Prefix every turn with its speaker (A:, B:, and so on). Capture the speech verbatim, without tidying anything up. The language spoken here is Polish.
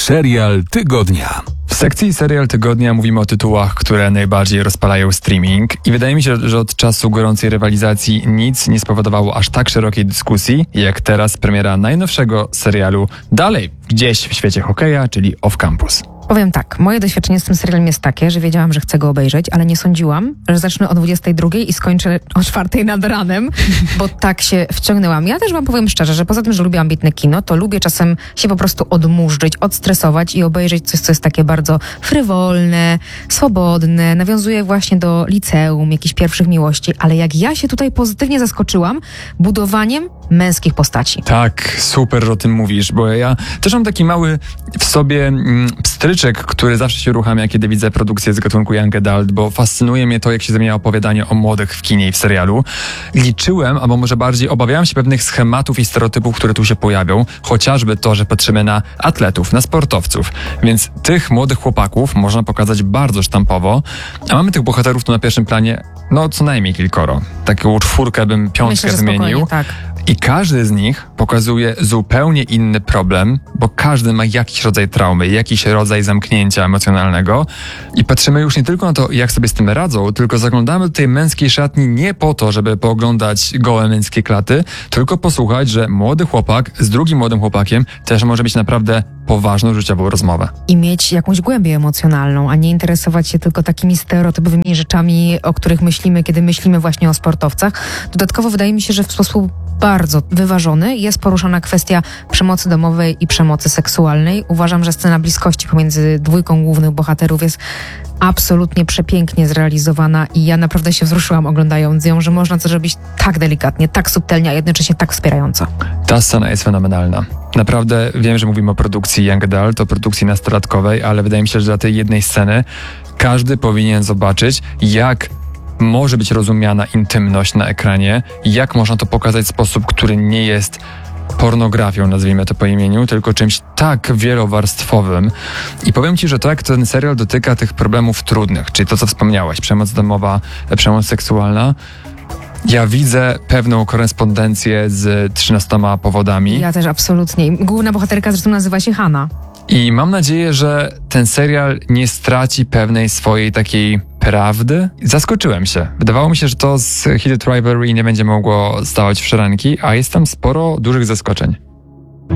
A: Serial tygodnia.
B: W sekcji Serial Tygodnia mówimy o tytułach, które najbardziej rozpalają streaming i wydaje mi się, że od czasu gorącej rywalizacji nic nie spowodowało aż tak szerokiej dyskusji, jak teraz premiera najnowszego serialu dalej gdzieś w świecie hokeja, czyli Off Campus.
C: Powiem tak, moje doświadczenie z tym serialem jest takie, że wiedziałam, że chcę go obejrzeć, ale nie sądziłam, że zacznę o dwudziestej drugiej i skończę o czwartej nad ranem, bo tak się wciągnęłam. Ja też wam powiem szczerze, że poza tym, że lubię ambitne kino, to lubię czasem się po prostu odmurzyć, odstresować i obejrzeć coś, co jest takie bardzo frywolne, swobodne, nawiązuje właśnie do liceum, jakichś pierwszych miłości, ale jak ja się tutaj pozytywnie zaskoczyłam budowaniem męskich postaci.
B: Tak, super, że o tym mówisz, bo ja też mam taki mały w sobie mm, pstryczek, który zawsze się uruchamia, kiedy widzę produkcję z gatunku Young Adult, bo fascynuje mnie to, jak się zmienia opowiadanie o młodych w kinie i w serialu. Liczyłem, albo może bardziej obawiałem się pewnych schematów i stereotypów, które tu się pojawią, chociażby to, że patrzymy na atletów, na sportowców, więc tych młodych chłopaków można pokazać bardzo sztampowo, a mamy tych bohaterów tu na pierwszym planie, no co najmniej kilkoro. Taką czwórkę bym piątkę
C: Myślę, że
B: wymienił.
C: tak.
B: I każdy z nich pokazuje zupełnie inny problem, bo każdy ma jakiś rodzaj traumy, jakiś rodzaj zamknięcia emocjonalnego i patrzymy już nie tylko na to, jak sobie z tym radzą, tylko zaglądamy do tej męskiej szatni nie po to, żeby pooglądać gołe męskie klaty, tylko posłuchać, że młody chłopak z drugim młodym chłopakiem też może mieć naprawdę poważną życiową rozmowę.
C: I mieć jakąś głębię emocjonalną, a nie interesować się tylko takimi stereotypowymi rzeczami, o których myślimy, kiedy myślimy właśnie o sportowcach. Dodatkowo wydaje mi się, że w sposób bardzo wyważony jest poruszana kwestia przemocy domowej i przemocy seksualnej. Uważam, że scena bliskości pomiędzy dwójką głównych bohaterów jest absolutnie przepięknie zrealizowana i ja naprawdę się wzruszyłam oglądając ją, że można to zrobić tak delikatnie, tak subtelnie, a jednocześnie tak wspierająco.
B: Ta scena jest fenomenalna. Naprawdę wiem, że mówimy o produkcji Young Adult, o produkcji nastolatkowej, ale wydaje mi się, że dla tej jednej sceny każdy powinien zobaczyć, jak może być rozumiana intymność na ekranie, jak można to pokazać w sposób, który nie jest pornografią, nazwijmy to po imieniu, tylko czymś tak wielowarstwowym. I powiem ci, że to jak ten serial dotyka tych problemów trudnych, czyli to, co wspomniałaś, przemoc domowa, przemoc seksualna, ja widzę pewną korespondencję z trzynastoma powodami.
C: Ja też absolutnie. Główna bohaterka zresztą nazywa się Hannah.
B: I mam nadzieję, że ten serial nie straci pewnej swojej takiej prawdy. Zaskoczyłem się. Wydawało mi się, że to z Heated Rivalry nie będzie mogło stawać w szranki, a jest tam sporo dużych zaskoczeń.